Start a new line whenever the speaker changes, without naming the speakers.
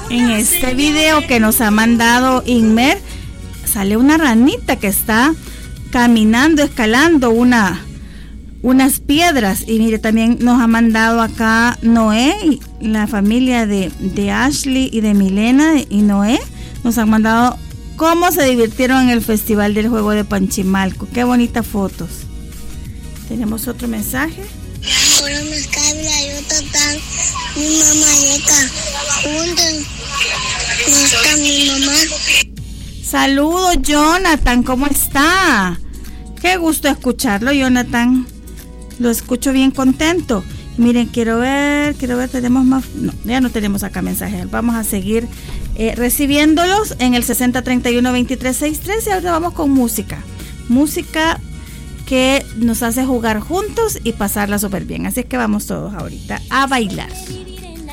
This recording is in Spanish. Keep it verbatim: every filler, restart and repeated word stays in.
En este video que nos ha mandado Inmer, sale una ranita que está caminando, escalando una, unas piedras. Y mire, también nos ha mandado acá Noé, la familia de, de Ashley y de Milena y Noé, nos han mandado cómo se divirtieron en el Festival del Juego de Panchimalco. Qué bonitas fotos. Tenemos otro mensaje.
Hola, me cabra, yo tatán, mi mamá llega, juntos, no está mi mamá.
Saludos, Jonathan, ¿cómo está? Qué gusto escucharlo, Jonathan. Lo escucho bien contento. Miren, quiero ver, quiero ver, tenemos más, no, ya no tenemos acá mensajes. Vamos a seguir eh, recibiéndolos en el sesenta treinta y uno veintitrés sesenta y tres y ahora vamos con música. Música que nos hace jugar juntos y pasarla súper bien. Así es que vamos todos ahorita a bailar.